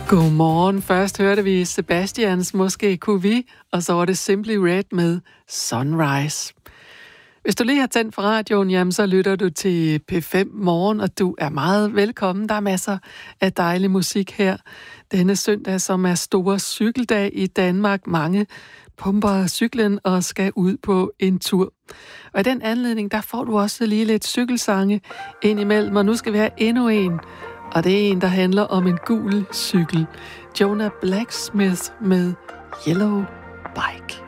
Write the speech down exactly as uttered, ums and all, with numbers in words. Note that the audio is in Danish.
Godmorgen. Først hørte vi Sebastians Måske kunne vi, og så var det Simply Red med Sunrise. Hvis du lige har tændt for radioen, jamen, så lytter du til P fem Morgen, og du er meget velkommen. Der er masser af dejlig musik her denne søndag, som er store cykeldag i Danmark. Mange pumper cyklen og skal ud på en tur. Og i den anledning, der får du også lige lidt cykelsange indimellem, og nu skal vi have endnu en. Og det er en, der handler om en gul cykel. Jonah Blacksmith med Yellow Bike.